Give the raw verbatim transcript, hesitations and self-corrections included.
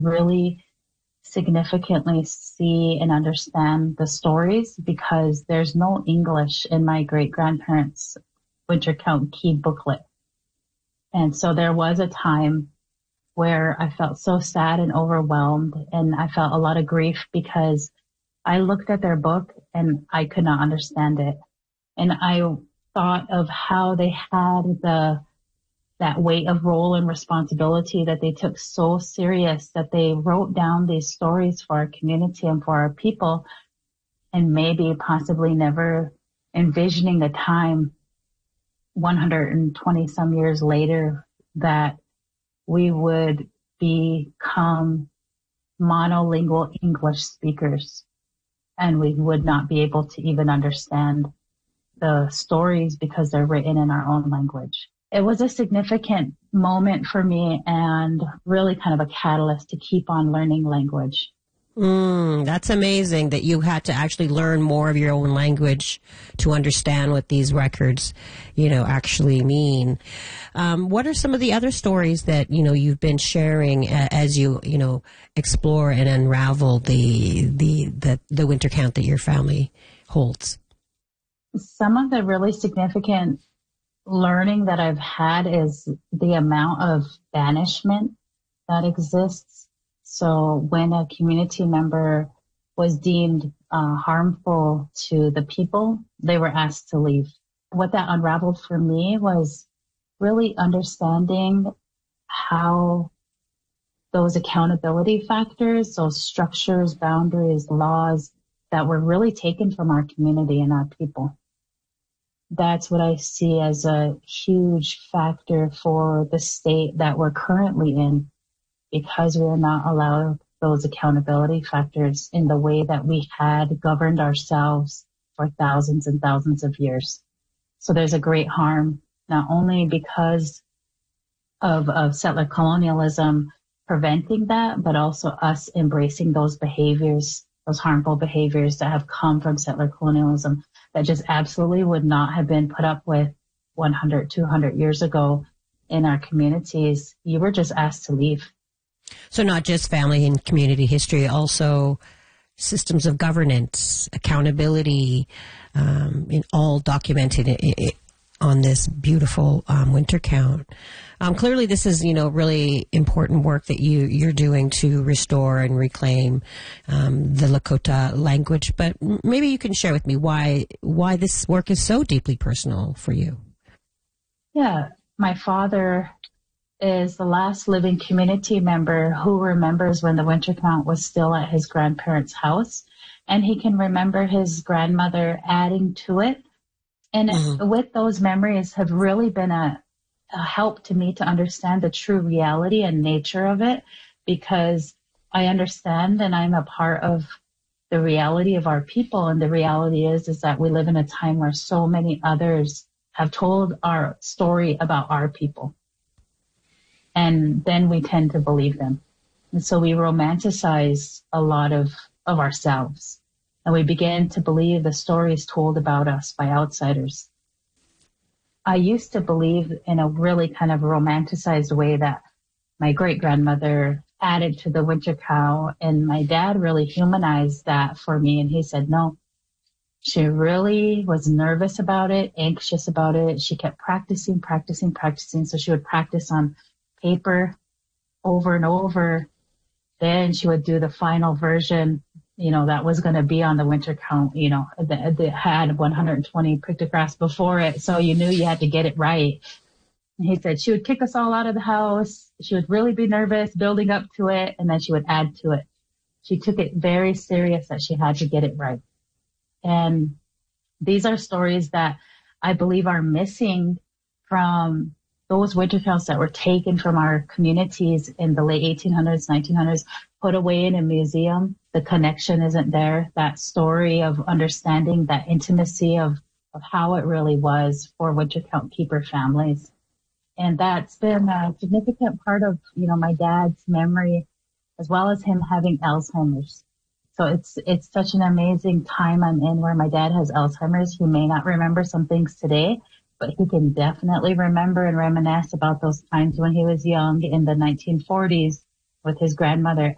really significantly see and understand the stories because there's no English in my great-grandparents' Winter Count Key booklet. And so there was a time where I felt so sad and overwhelmed, and I felt a lot of grief because I looked at their book and I could not understand it. And I thought of how they had the that weight of role and responsibility that they took so serious that they wrote down these stories for our community and for our people, and maybe possibly never envisioning the time one hundred twenty some years later that we would become monolingual English speakers and we would not be able to even understand the stories because they're written in our own language. It was a significant moment for me and really kind of a catalyst to keep on learning language. Mm, that's amazing that you had to actually learn more of your own language to understand what these records, you know, actually mean. Um, what are some of the other stories that, you know, you've been sharing as you, you know, explore and unravel the, the, the, the winter count that your family holds? Some of the really significant learning that I've had is the amount of banishment that exists. So when a community member was deemed uh, harmful to the people, they were asked to leave. What that unraveled for me was really understanding how those accountability factors, those structures, boundaries, laws that were really taken from our community and our people. That's what I see as a huge factor for the state that we're currently in, because we are not allowed those accountability factors in the way that we had governed ourselves for thousands and thousands of years. So there's a great harm, not only because of, of settler colonialism preventing that, but also us embracing those behaviors, those harmful behaviors that have come from settler colonialism that just absolutely would not have been put up with one hundred, two hundred years ago in our communities. You were just asked to leave. So not just family and community history, also systems of governance, accountability, um, in all documented i- i- on this beautiful um, winter count. Um, clearly, this is, you know, really important work that you, you're doing to restore and reclaim um, the Lakota language. But maybe you can share with me why why this work is so deeply personal for you. Yeah, my father is the last living community member who remembers when the winter count was still at his grandparents' house, and he can remember his grandmother adding to it. And mm-hmm. with those memories have really been a, a help to me to understand the true reality and nature of it, because I understand and I'm a part of the reality of our people. And the reality is, is that we live in a time where so many others have told our story about our people. And then we tend to believe them. And so we romanticize a lot of, of ourselves. And we begin to believe the stories told about us by outsiders. I used to believe in a really kind of romanticized way that my great-grandmother added to the winter cow, and my dad really humanized that for me. And he said, no, she really was nervous about it, anxious about it. She kept practicing, practicing, practicing. So she would practice on paper over and over. Then she would do the final version, you know, that was going to be on the winter count, you know, that, that had one hundred twenty pictographs before it. So you knew you had to get it right. And he said she would kick us all out of the house. She would really be nervous building up to it, and then she would add to it. She took it very serious that she had to get it right. And these are stories that I believe are missing from those winter counts that were taken from our communities in the late eighteen hundreds, nineteen hundreds, put away in a museum. The connection isn't there. That story of understanding that intimacy of, of how it really was for winter count keeper families. And that's been a significant part of, you know, my dad's memory, as well as him having Alzheimer's. So it's, it's such an amazing time I'm in where my dad has Alzheimer's. He may not remember some things today, but he can definitely remember and reminisce about those times when he was young in the nineteen forties with his grandmother